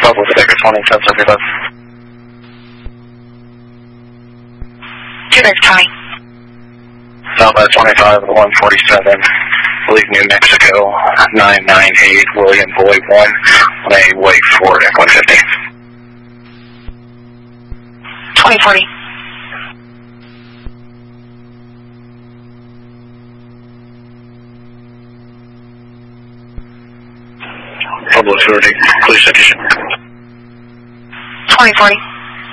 Southwest Vegas 18775. 2 Vegas County. Southwest 25 147, I believe New Mexico 998, William Boy 1, on a wait for F-150. 2040. Public authority, police station. 2040.